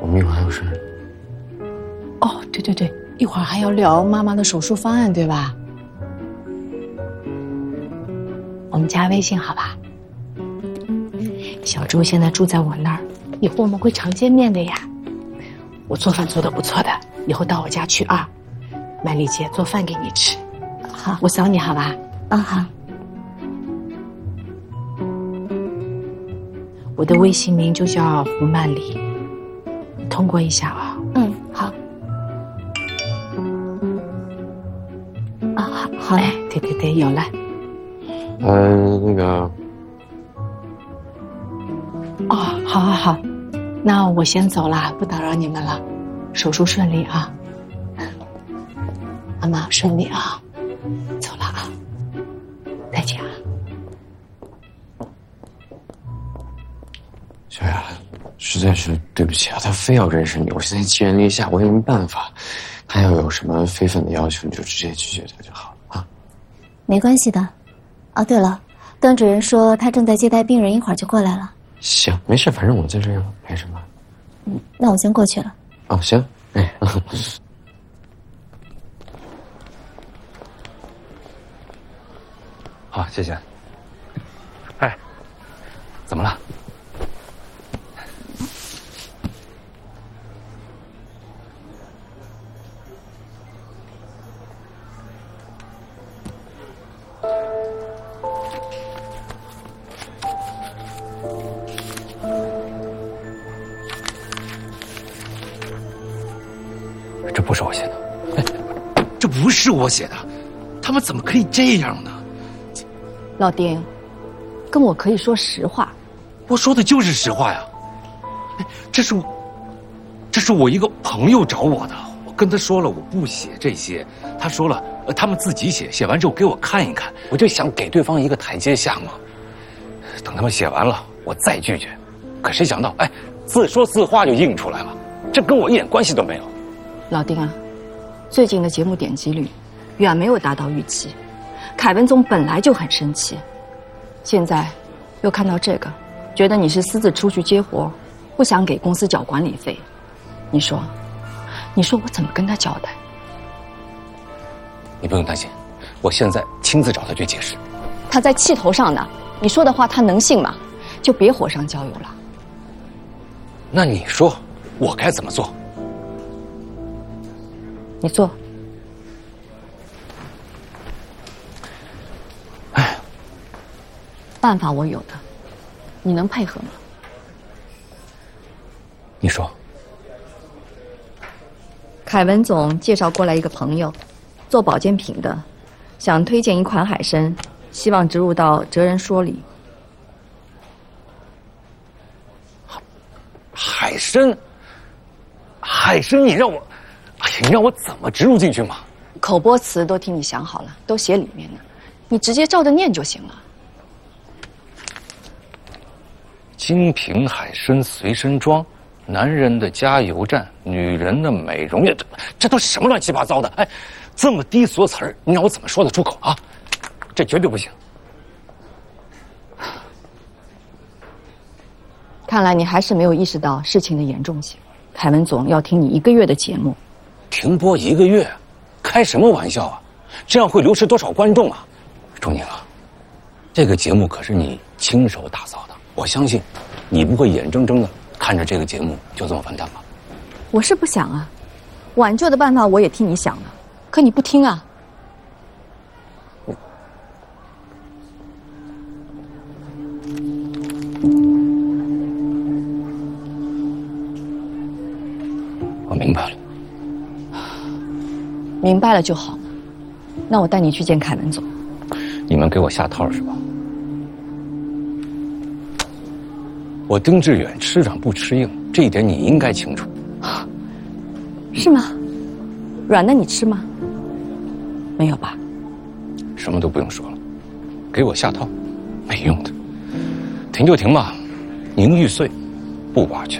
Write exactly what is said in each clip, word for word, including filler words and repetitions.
我们一会儿还有事。 哦，对对对，一会儿还要聊妈妈的手术方案，对吧？我们加微信好吧？小朱现在住在我那儿，以后我们会常见面的呀。我做饭做得不错的，以后到我家去啊，曼丽姐做饭给你吃。好，我扫你好吧？ 啊好。 我的微信名就叫胡曼丽，你通过一下啊。 嗯，好。啊，好，好嘞。 哎，对对对，有了。 嗯，那个。 哦，好好好，那我先走了，不打扰你们了，手术顺利啊。妈妈顺利啊，走了啊，再见啊。 小雅，实在是对不起啊，他非要认识你，我现在寄人篱下，我也没办法。他要有什么非分的要求，你就直接拒绝他就好了啊。 没关系的。哦，对了，段主任说他正在接待病人，一会儿就过来了。 行，没事，反正我在这儿陪着嘛。 嗯，那我先过去了。 哦，行，哎。 好，谢谢。哎，怎么了？这不是我写的。 哎，这不是我写的，他们怎么可以这样呢？ 老丁，跟我可以说实话。 我说的就是实话呀。哎，这是我，这是我一个朋友找我的，我跟他说了我不写这些，他说了，呃，他们自己写，写完之后给我看一看，我就想给对方一个台阶下嘛。等他们写完了，我再拒绝。可谁想到，哎，自说自话就印出来了，这跟我一点关系都没有。 老丁啊，最近的节目点击率远没有达到预期，凯文总本来就很生气，现在又看到这个，觉得你是私自出去接活，不想给公司缴管理费，你说，你说我怎么跟他交代？ 你不用担心，我现在亲自找他去解释。 他在气头上呢，你说的话他能信吗？就别火上浇油了。 那你说我该怎么做？ 你做。 哎， 办法我有的，你能配合吗？ 你说。 凯文总介绍过来一个朋友，做保健品的，想推荐一款海参，希望植入到哲人说里。 海参，海参，你让我，哎呀，你让我怎么植入进去嘛？ 口播词都替你想好了，都写里面呢，你直接照着念就行了。 精品海参随身装，男人的加油站，女人的美容院，这这都是什么乱七八糟的？哎，这么低俗的词儿，你让我怎么说得出口啊？这绝对不行。 看来你还是没有意识到事情的严重性。凯文总要听你一个月的节目， 停播一个月，开什么玩笑啊？这样会流失多少观众啊？钟宁啊，这个节目可是你亲手打造的，我相信你不会眼睁睁的看着这个节目就这么完蛋吧？ 我是不想啊，挽救的办法我也替你想了，可你不听啊。 我明白了。 明白了就好。那我带你去见凯文总。 你们给我下套是吧？我丁志远吃软不吃硬，这一点你应该清楚。 是吗？软的你吃吗？没有吧？ 什么都不用说了，给我下套，没用的。停就停吧，宁玉碎，不挖去。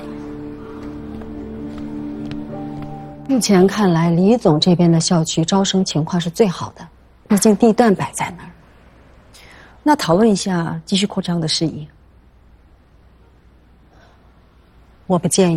目前看来，李总这边的校区招生情况是最好的，毕竟地段摆在那儿。那讨论一下继续扩张的事宜，我不建议。